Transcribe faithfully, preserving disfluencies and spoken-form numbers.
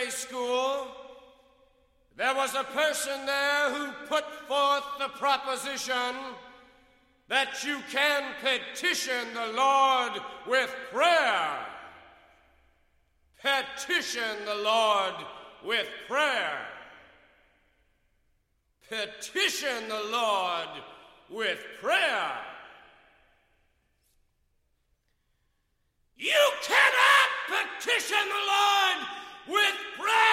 Sunday school, there was a person there who put forth the proposition that you can petition the Lord with prayer. Petition the Lord with prayer. Petition the Lord with prayer.